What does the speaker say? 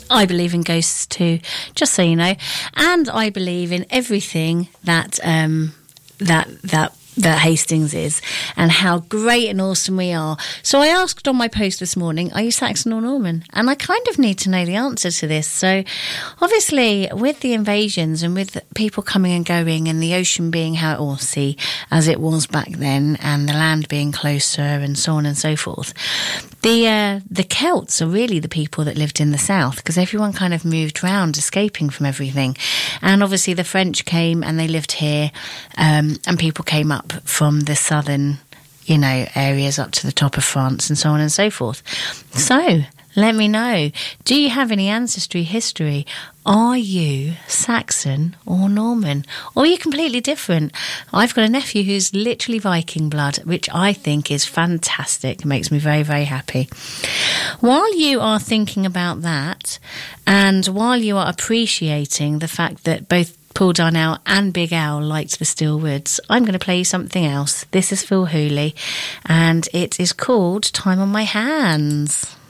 I believe in ghosts too, just so you know, and I believe in everything that that Hastings is, and how great and awesome we are. So I asked on my post this morning, are you Saxon or Norman? And I kind of need to know the answer to this. So obviously with the invasions and with people coming and going and the ocean being or sea as it was back then, and the land being closer and so on and so forth, the Celts are really the people that lived in the south, because everyone kind of moved round, escaping from everything. And obviously the French came and they lived here, and people came up from the southern, areas up to the top of France and so on and so forth. So let me know, do you have any ancestry history? Are you Saxon or Norman? Or are you completely different? I've got a nephew who's literally Viking blood, which I think is fantastic. It makes me very, very happy. While you are thinking about that, and while you are appreciating the fact that both Paul Darnell and Big Al liked the Still Woods, I'm going to play you something else. This is Phil Hooley, and it is called Time on My Hands.